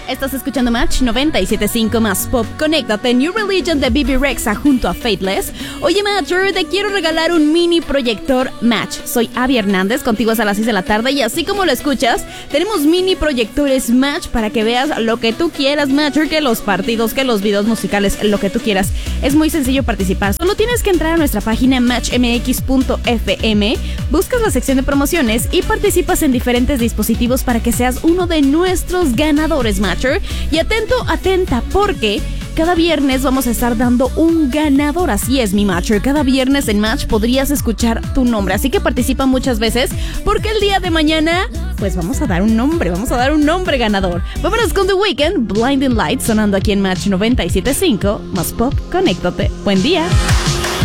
Estás escuchando Match 97.5 más Pop. Conéctate, New Religion de Bebe Rexha junto a Faithless. Oye, Matcher, te quiero regalar un mini proyector Match. Soy Abby Hernández, contigo hasta las 6 de la tarde. Y así como lo escuchas, tenemos mini proyectores Match para que veas lo que tú quieras, Matcher, que los partidos, que los videos musicales, lo que tú quieras. Es muy sencillo participar. Solo tienes que entrar a nuestra página matchmx.fm, buscas la sección de promociones y participas en diferentes dispositivos para que seas uno de nuestros ganadores, Matcher. Y atenta, porque cada viernes vamos a estar dando un ganador. Así es, mi Matcher. Cada viernes en Match podrías escuchar tu nombre. Así que participa muchas veces, porque el día de mañana, pues vamos a dar un nombre. Vamos a dar un nombre ganador. Vámonos con The Weeknd, Blinding Lights, sonando aquí en Match 97.5 más Pop. Conéctate. Buen día.